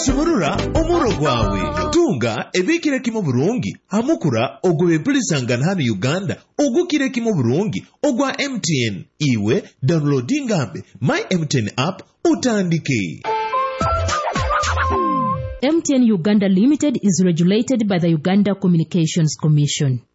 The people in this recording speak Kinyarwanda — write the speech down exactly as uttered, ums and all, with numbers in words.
Simurura omuro gwawe. Tunga ebikire kimo burungi. Hamukura ogwe pulisangana hano Uganda. Ogukire kimo burungi. Ogwa M T N. Iwe downloading ambe My M T N app utandike. M T N Uganda Limited is regulated by the Uganda Communications Commission.